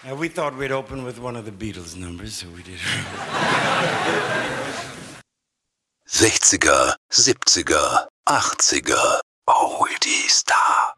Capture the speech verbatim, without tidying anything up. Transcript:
Uh, we thought we'd open with one of the Beatles numbers, so we did. sechziger, siebziger, achtziger. Oldie Star.